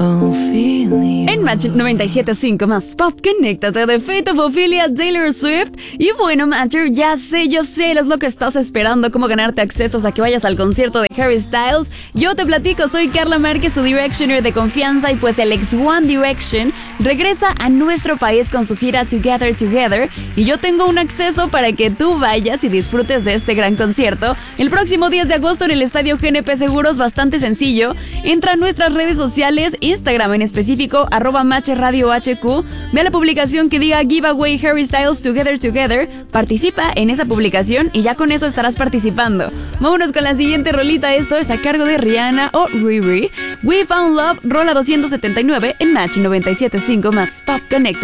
En Match 97.5 más pop, conéctate de Fate of Ophelia, Taylor Swift. Y bueno, Matcher, yo sé, es lo que estás esperando, cómo ganarte accesos a que vayas al concierto de Harry Styles. Yo te platico, soy Carla Márquez, tu Directioner de confianza, y pues el ex One Direction regresa a nuestro país con su gira Together Together, y yo tengo un acceso para que tú vayas y disfrutes de este gran concierto el próximo 10 de agosto en el Estadio GNP Seguros. Bastante sencillo, entra a nuestras redes sociales, Instagram en específico, @MatchRadioHQ, ve la publicación que diga Giveaway Harry Styles Together Together, participa en esa publicación y ya con eso estarás participando. Vámonos con la siguiente rolita, esto es a cargo de Rihanna o Riri, We Found Love, rola 279 en Match 97.5 más Pop Connect.